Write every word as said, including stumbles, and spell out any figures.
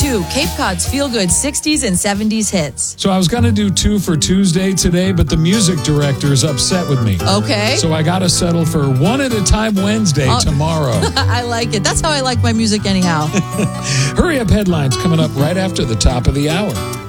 two, Cape Cod's feel-good sixties and seventies hits. So I was going to do two for Tuesday today, but the music director is upset with me. Okay. So I got to settle for one at a time Wednesday Oh. tomorrow. I like it. That's how I like my music anyhow. Hurry up headlines coming up right after the top of the hour.